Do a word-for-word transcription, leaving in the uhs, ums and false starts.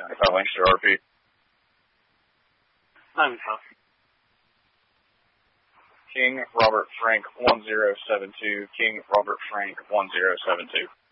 ninety-five Lancaster R P. ninety-five. King Robert Frank one zero seven two. King Robert Frank one zero seven two.